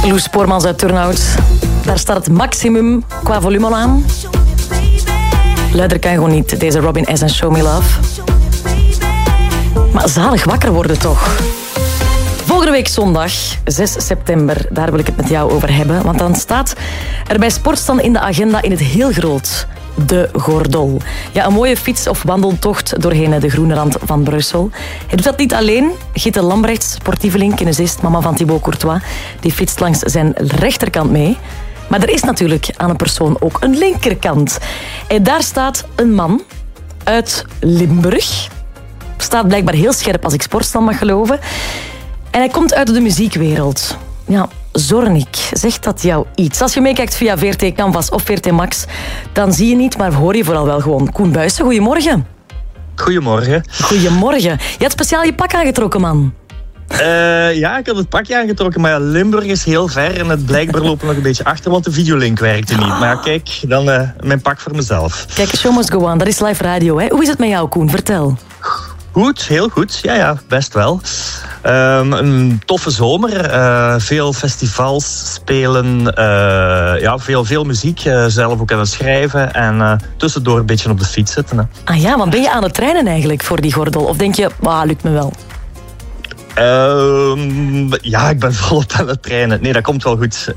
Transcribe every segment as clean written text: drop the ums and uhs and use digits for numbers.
Loes Spoormans uit Turnhout. Daar staat het maximum qua volume al aan. Luider kan gewoon niet, deze Robin S. en Show Me Love. Maar zalig wakker worden toch. Volgende week zondag, 6 september, daar wil ik het met jou over hebben. Want dan staat er bij Sportstand in de agenda in het heel groot... De Gordel. Ja, een mooie fiets- of wandeltocht doorheen de groene rand van Brussel. Hij doet dat niet alleen. Gitte Lambrechts, sportieveling, kinesist, mama van Thibaut Courtois, die fietst langs zijn rechterkant mee. Maar er is natuurlijk aan een persoon ook een linkerkant. En daar staat een man uit Limburg. Staat blijkbaar heel scherp als ik Sportstand mag geloven. En hij komt uit de muziekwereld. Ja, Zornik, zegt dat jou iets? Als je meekijkt via VRT Canvas of VRT Max, dan zie je niet, maar hoor je vooral wel gewoon. Koen Buijsen, goedemorgen. Goedemorgen. Goedemorgen. Je had speciaal je pak aangetrokken, man. Ja, ik had het pakje aangetrokken, maar ja, Limburg is heel ver en het blijkbaar lopen nog een beetje achter, want de videolink werkte niet. Maar ja, kijk, dan mijn pak voor mezelf. Kijk, show must go on, dat is live radio, hè? Hoe is het met jou, Koen? Vertel. Goed, heel goed. Ja, best wel. Een toffe zomer. Veel festivals spelen. Veel muziek. Zelf ook aan het schrijven. En tussendoor een beetje op de fiets zitten. Hè. Ah ja, want ben je aan het trainen eigenlijk voor die gordel? Of denk je, lukt me wel? Ja, ik ben volop aan het trainen. Nee, dat komt wel goed.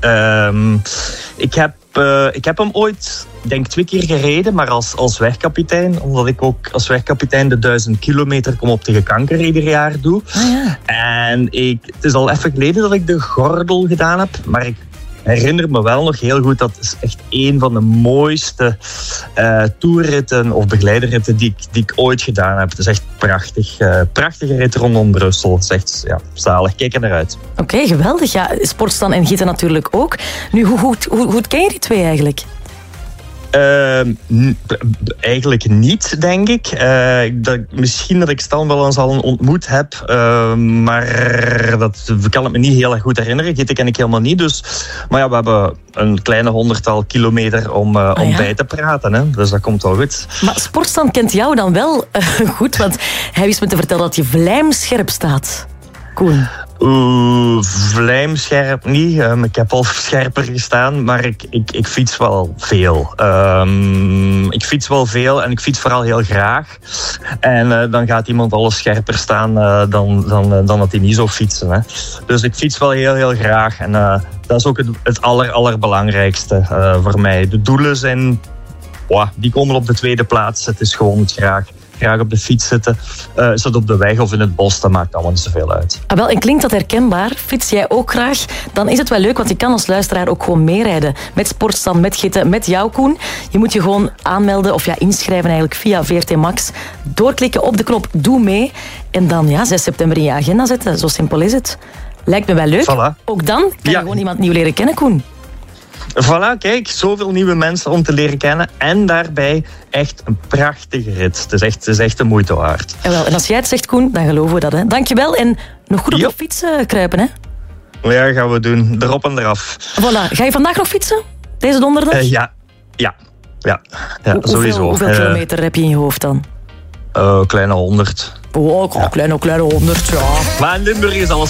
Ik heb hem ooit, denk 2 keer gereden, maar als wegkapitein. Omdat ik ook als wegkapitein de 1000 kilometer kom op tegen kanker ieder jaar doe. Ah, ja. En het is al even geleden dat ik de gordel gedaan heb. Maar ik herinner me wel nog heel goed, dat is echt een van de mooiste toerritten of begeleiderritten die ik ooit gedaan heb. Het is echt prachtig. Prachtige rit rondom Brussel. Het is echt zalig. Kijk er naar uit. Oké, geweldig. Ja, Sportstand en Gieten natuurlijk ook. Nu, hoe goed ken je die twee eigenlijk? Eigenlijk niet, denk ik. Misschien dat ik Stan wel eens al ontmoet heb, maar dat kan ik me niet heel erg goed herinneren. Gitte ken ik helemaal niet. Dus, maar ja, we hebben een kleine 100-tal kilometer om bij te praten. Hè? Dus dat komt wel goed. Maar Sportstand kent jou dan wel goed, want hij wist me te vertellen dat je vlijmscherp staat. Cool. Vlijmscherp niet. Ik heb al scherper gestaan, maar ik fiets wel veel. Ik fiets wel veel en ik fiets vooral heel graag. En dan gaat iemand alles scherper staan dan dat hij niet zou fietsen. Hè. Dus ik fiets wel heel, heel graag. En dat is ook het allerbelangrijkste voor mij. De doelen zijn, die komen op de tweede plaats. Het is gewoon het graag op de fiets zitten. Is dat op de weg of in het bos, dat maakt allemaal niet zoveel uit. Wel, en klinkt dat herkenbaar? Fiets jij ook graag? Dan is het wel leuk, want je kan als luisteraar ook gewoon meerijden. Met Sportstand, met Gitte, met jou, Koen. Je moet je gewoon aanmelden of inschrijven eigenlijk via VRT Max. Doorklikken op de knop Doe mee. En dan 6 september in je agenda zetten. Zo simpel is het. Lijkt me wel leuk. Voilà. Ook dan kan je gewoon iemand nieuw leren kennen, Koen. Voilà, kijk, zoveel nieuwe mensen om te leren kennen. En daarbij echt een prachtige rit. Het is echt de moeite waard. En als jij het zegt, Koen, dan geloven we dat. Hè. Dankjewel en nog goed op de fiets kruipen. Hè? Ja, gaan we doen. Erop en eraf. Voilà. Ga je vandaag nog fietsen? Deze donderdag? Ja, sowieso. Hoeveel kilometer heb je in je hoofd dan? Kleine 100. Kleine 100, ja. Maar in Limburg is alles